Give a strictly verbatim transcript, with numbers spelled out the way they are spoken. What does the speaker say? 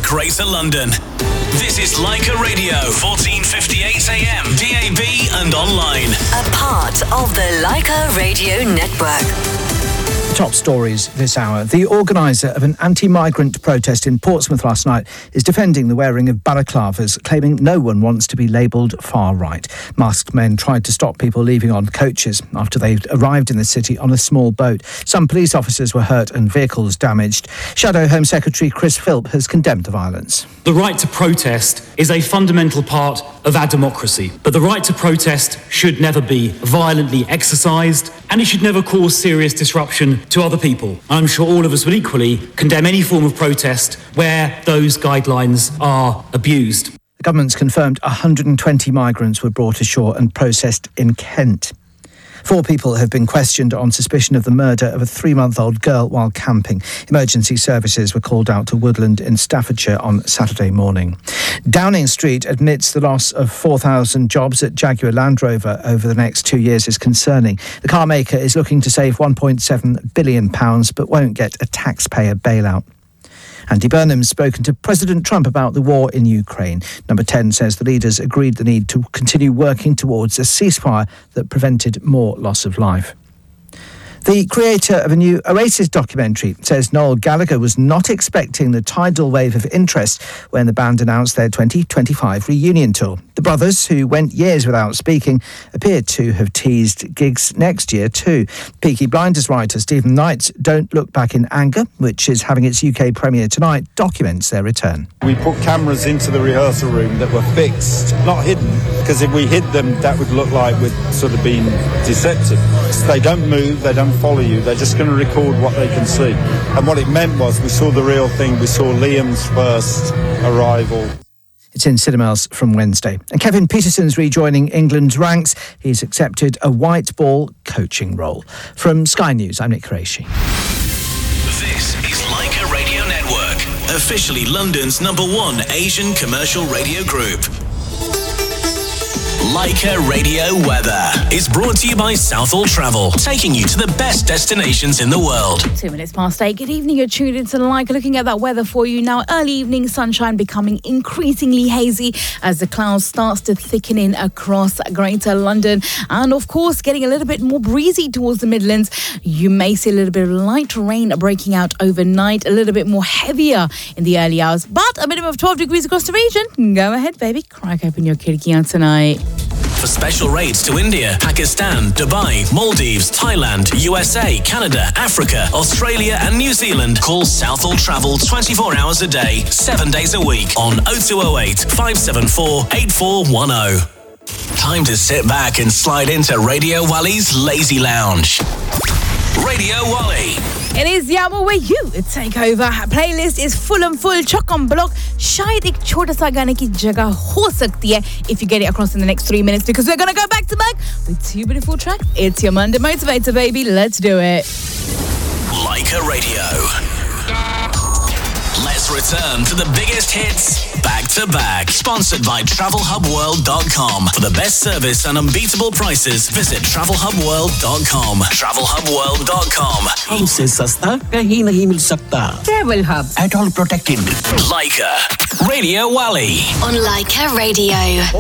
Greater London. This is Leica Radio, fourteen fifty-eight A M, D A B and online. A part of the Leica Radio Network. Top stories this hour. The organiser of an anti-migrant protest in Portsmouth last night is defending the wearing of balaclavas, claiming no one wants to be labelled far-right. Masked men tried to stop people leaving on coaches after they arrived in the city on a small boat. Some police officers were hurt and vehicles damaged. Shadow Home Secretary Chris Philp has condemned the violence. The right to protest is a fundamental part of our democracy, but the right to protest should never be violently exercised, and it should never cause serious disruption to other people. I'm sure all of us would equally condemn any form of protest where those guidelines are abused. The government's confirmed one hundred twenty migrants were brought ashore and processed in Kent. Four people have been questioned on suspicion of the murder of a three-month-old girl while camping. Emergency services were called out to Woodland in Staffordshire on Saturday morning. Downing Street admits the loss of four thousand jobs at Jaguar Land Rover over the next two years is concerning. The car maker is looking to save one point seven billion pounds but won't get a taxpayer bailout. Andy Burnham's spoken to President Trump about the war in Ukraine. Number ten says the leaders agreed the need to continue working towards a ceasefire that prevented more loss of life. The creator of a new Oasis documentary says Noel Gallagher was not expecting the tidal wave of interest when the band announced their twenty twenty-five reunion tour. The brothers, who went years without speaking, appeared to have teased gigs next year too. Peaky Blinders writer Stephen Knight's Don't Look Back in Anger, which is having its U K premiere tonight, documents their return. We put cameras into the rehearsal room that were fixed, not hidden, because if we hid them, that would look like we'd sort of been deceptive. They don't move, they don't follow you, they're just going to record what they can see. And what it meant was we saw the real thing, we saw Liam's first arrival. It's in cinemas from Wednesday. And Kevin Peterson's rejoining England's ranks. He's accepted a white ball coaching role. From Sky News, I'm Nick Qureshi. This is Leica Radio Network, officially London's number one Asian commercial radio group. Leica Radio Weather is brought to you by Southall Travel, taking you to the best destinations in the world. Two minutes past eight. Good evening. You're tuned into Leica. Looking at that weather for you now. Early evening sunshine becoming increasingly hazy as the clouds starts to thicken in across Greater London. And of course, getting a little bit more breezy towards the Midlands. You may see a little bit of light rain breaking out overnight, a little bit more heavier in the early hours, but a minimum of twelve degrees across the region. Go ahead, baby. Crack open your khirkiyan tonight. For special rates to India, Pakistan, Dubai, Maldives, Thailand, U S A, Canada, Africa, Australia and New Zealand, call Southall Travel twenty-four hours a day, seven days a week on oh two oh eight, five seven four, eight four one oh. Time to sit back and slide into Radio Wally's Lazy Lounge. Radio Wally. It is the hour where you take over. Playlist is full and full, chock on block. शायद एक छोटा सा गाने की जगह हो सकती है if you get it across in the next three minutes because we're going to go back to back with two beautiful tracks. It's your Monday Motivator, baby. Let's do it. Leica Radio. Let's return to the biggest hits back to back. Sponsored by travel hub world dot com. For the best service and unbeatable prices, visit travel hub world dot com. travel hub world dot com. हमसे सस्ता कहीं नहीं मिल सकता. Travel Hub. At all protected. Leica Radio Wally. On Leica Radio.